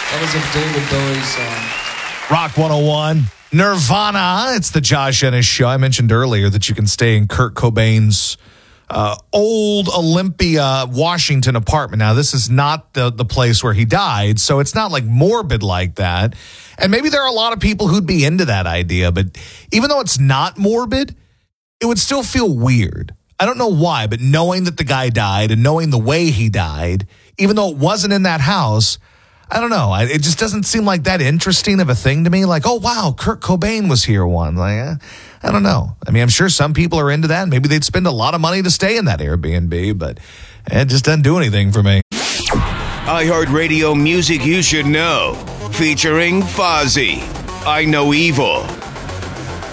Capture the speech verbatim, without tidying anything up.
That was a David Bowie song. Rock one oh one, Nirvana. It's the Josh Ennis Show. I mentioned earlier that you can stay in Kurt Cobain's uh, old Olympia, Washington apartment. Now, this is not the, the place where he died, so it's not like morbid like that. And maybe there are a lot of people who'd be into that idea, but even though it's not morbid, it would still feel weird. I don't know why, but knowing that the guy died and knowing the way he died, even though it wasn't in that house, I don't know. It just doesn't seem like that interesting of a thing to me. Like, oh, wow, Kurt Cobain was here once. Like, eh, I don't know. I mean, I'm sure some people are into that. Maybe they'd spend a lot of money to stay in that Airbnb, but it just doesn't do anything for me. iHeartRadio Music You Should Know, featuring Fozzy, I Know Evil.